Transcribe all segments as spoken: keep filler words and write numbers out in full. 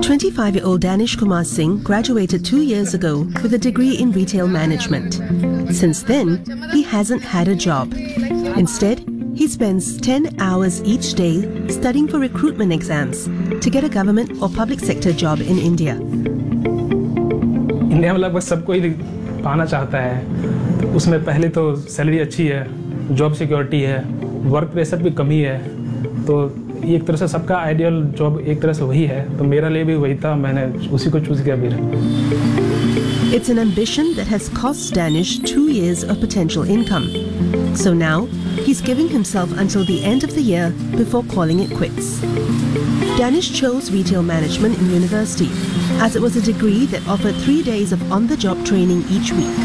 twenty-five-year-old Danish Kumar Singh graduated two years ago with a degree in retail management. Since then, he hasn't had a job. Instead, he spends ten hours each day studying for recruitment exams to get a government or public sector job in India. India में लगभग सब कोई पाना चाहता है। तो उसमें पहले तो सैलरी अच्छी है, जॉब सिक्योरिटी है, वर्क प्रेशर भी कम ही है। तो ये एक तरह से सबका आइडियल जॉब एक तरह से वही है। तो मेरा लिए भी वही था, मैंने उसी को चूज किया फिर। It's an ambition that has cost Danish two years of potential income. So now, he's giving himself until the end of the year before calling it quits. Danish chose retail management in university as it was a degree that offered three days of on-the-job training each week.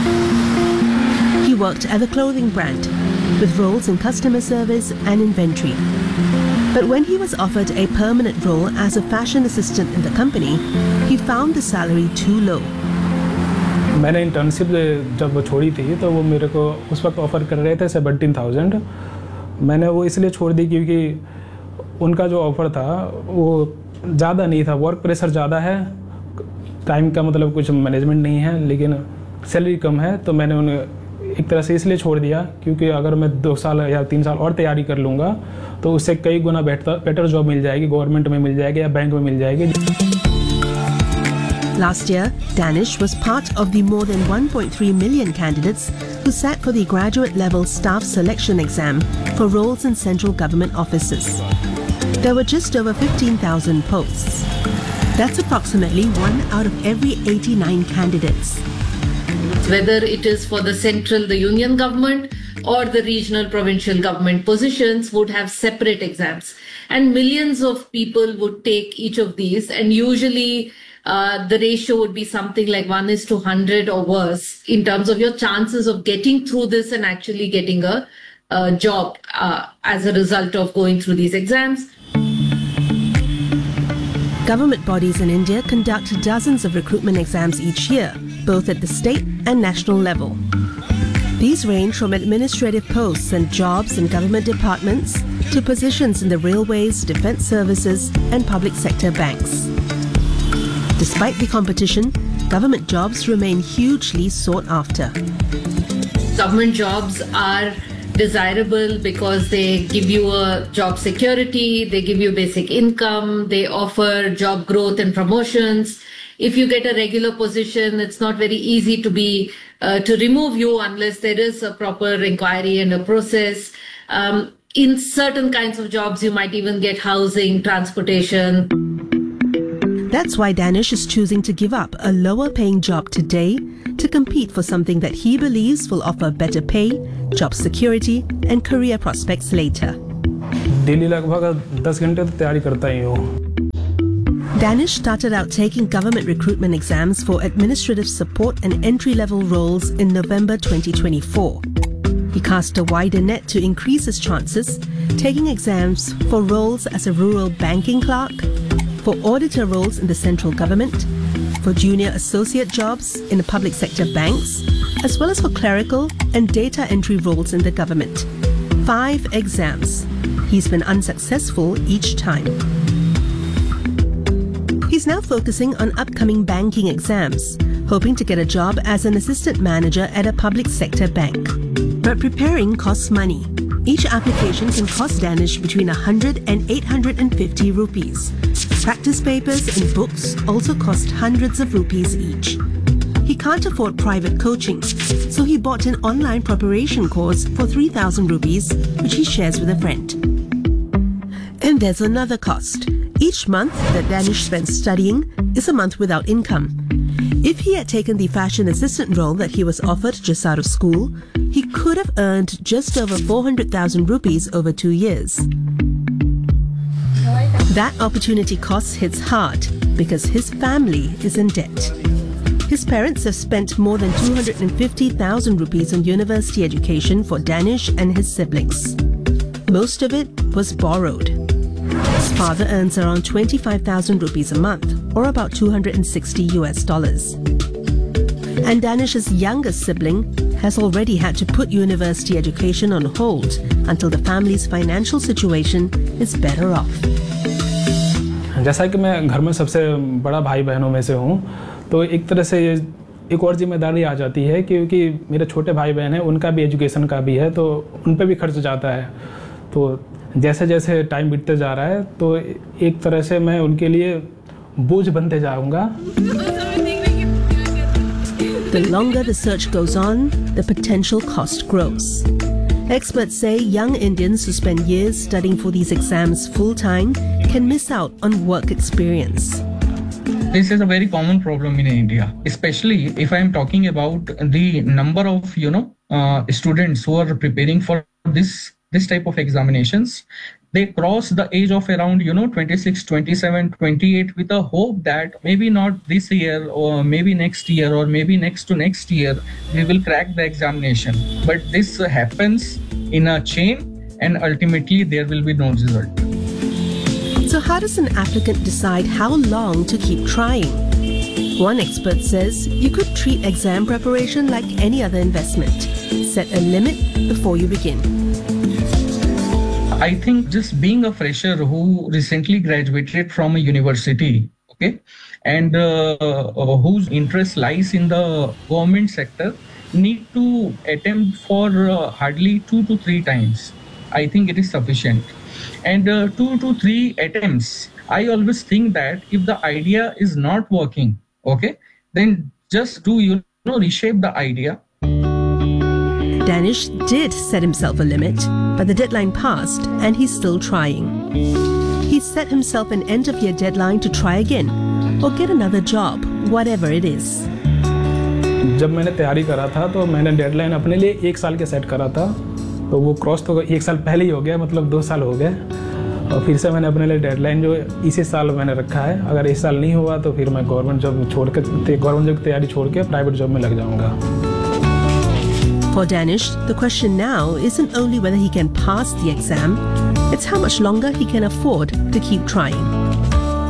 He worked at a clothing brand with roles in customer service and inventory. But when he was offered a permanent role as a fashion assistant in the company, he found the salary too low. मैंने internship जब छोड़ी थी तो वो मेरे को उस वक्त ऑफ़र कर रहे थे सेवेंटीन थाउजेंड। मैंने वो इसलिए छोड़ दी क्योंकि उनका जो ऑफ़र था वो ज़्यादा नहीं था, वर्क प्रेशर ज़्यादा है, टाइम का मतलब कुछ मैनेजमेंट नहीं है, लेकिन सैलरी कम है। तो मैंने उन्हें एक तरह से इसलिए छोड़ दिया क्योंकि अगर मैं दो साल या तीन साल और तैयारी कर लूँगा तो उससे कई गुना बेटर बेटर जॉब मिल जाएगी, गवर्नमेंट में मिल जाएगी या बैंक में मिल जाएगी। Last year, Danish was part of the more than one point three million candidates who sat for the graduate level staff selection exam for roles in central government offices. There were just over fifteen thousand posts. That's approximately one out of every eighty-nine candidates. Whether it is for the central, the union government, or the regional, provincial government positions would have separate exams. And millions of people would take each of these, and usually uh, the ratio would be something like one is to one hundred or worse in terms of your chances of getting through this and actually getting a, a job uh, as a result of going through these exams. Government bodies in India conduct dozens of recruitment exams each year, both at the state and national level. These range from administrative posts and jobs in government departments to positions in the railways, defense services, and public sector banks. Despite the competition, government jobs remain hugely sought after. Government jobs are desirable because they give you a job security, they give you basic income, they offer job growth and promotions. If you get a regular position, it's not very easy to be uh, to remove you unless there is a proper inquiry and a process. Um, in certain kinds of jobs, you might even get housing, transportation. That's why Danish is choosing to give up a lower-paying job today to compete for something that he believes will offer better pay, job security, and career prospects later. Daily लगभग दस घंटे तो तैयारी करता ही हूँ। Danish started out taking government recruitment exams for administrative support and entry-level roles in November twenty twenty-four. He cast a wider net to increase his chances, taking exams for roles as a rural banking clerk, for auditor roles in the central government, for junior associate jobs in the public sector banks, as well as for clerical and data entry roles in the government. Five exams. He's been unsuccessful each time. He's now focusing on upcoming banking exams, hoping to get a job as an assistant manager at a public sector bank. But preparing costs money. Each application can cost Danish between one hundred and eight hundred fifty rupees. Practice papers and books also cost hundreds of rupees each. He can't afford private coaching, so he bought an online preparation course for three thousand rupees, which he shares with a friend. And there's another cost. Each month that Danish spends studying is a month without income. If he had taken the fashion assistant role that he was offered just out of school, he could have earned just over four hundred thousand rupees over two years. That opportunity cost hits hard because his family is in debt. His parents have spent more than two hundred fifty thousand rupees on university education for Danish and his siblings. Most of it was borrowed. His father earns around twenty-five thousand rupees a month, or about two hundred sixty US dollars. And Danish's youngest sibling has already had to put university education on hold until the family's financial situation is better off. जैसा कि मैं घर में सबसे बड़ा भाई बहनों में से हूँ, तो एक तरह से ये एक और जिम्मेदारी आ जाती है, क्योंकि मेरे छोटे भाई बहन हैं, उनका भी एजुकेशन का भी है, तो उन पे भी खर्च जाता है। तो जैसे जैसे टाइम बीतते जा रहा है, तो एक तरह से मैं उनके लिए बोझ बनते जाऊँगा। The longer the search goes on, the potential cost grows. Experts say young Indians who spend years studying for these exams full-time can miss out on work experience. This is a very common problem in India, especially if I am talking about the number of, you know, uh, students who are preparing for this this type of examinations. They cross the age of around, you know, twenty-six, twenty-seven, twenty-eight with a hope that maybe not this year or maybe next year or maybe next to next year we will crack the examination. But this happens in a chain and ultimately there will be no result. So how does an applicant decide how long to keep trying? One expert says you could treat exam preparation like any other investment. Set a limit before you begin. I think just being a fresher who recently graduated from a university, okay, and uh, whose interest lies in the government sector, need to attempt for uh, hardly two to three times. I think it is sufficient. And uh, two to three attempts, I always think that if the idea is not working, okay, then just do, you know, reshape the idea. Danish did set himself a limit, but the deadline passed and he's still trying. He set himself an end-of-year deadline to try again or get another job, whatever it is. जब मैंने तैयारी करा था तो मैंने deadline अपने लिए एक साल के सेट करा था, तो वो क्रॉस तो एक साल पहले ही हो गया, मतलब दो साल हो गए। और फिर से मैंने अपने लिए डेडलाइन जो इसी साल मैंने रखा है, अगर इस साल नहीं हुआ तो फिर मैं गवर्नमेंट जॉब छोड़ के गवर्नमेंट जॉब की तैयारी छोड़ के प्राइवेट जॉब में लग जाऊंगा। For Danish, the question now isn't only whether he can pass the exam, it's how much longer he can afford to keep trying.